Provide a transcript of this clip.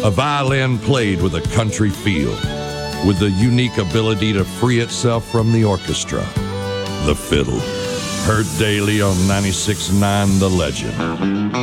A violin played with a country feel, with the unique ability to free itself from the orchestra. The fiddle, heard daily on 96.9 The Legend.